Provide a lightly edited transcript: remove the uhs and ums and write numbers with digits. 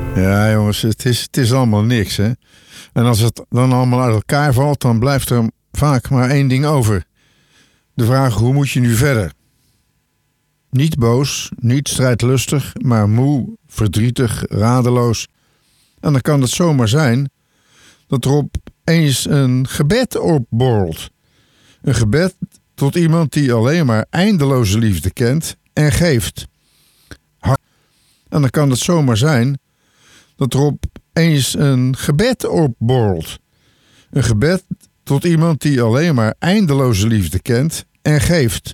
Ja, jongens, het is allemaal niks, hè. En als het dan allemaal uit elkaar valt, dan blijft er vaak maar één ding over. De vraag, hoe moet je nu verder? Niet boos, niet strijdlustig, maar moe, verdrietig, radeloos. En dan kan het zomaar zijn dat er opeens een gebed opborrelt. Een gebed tot iemand die alleen maar eindeloze liefde kent en geeft. En dan kan het zomaar zijn dat er opeens een gebed opborrelt. Een gebed tot iemand die alleen maar eindeloze liefde kent en geeft.